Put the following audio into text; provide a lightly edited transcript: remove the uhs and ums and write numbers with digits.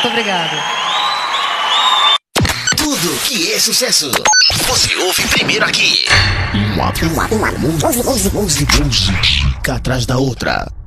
Muito obrigada. Tudo que é sucesso, você ouve primeiro aqui. Música atrás da outra.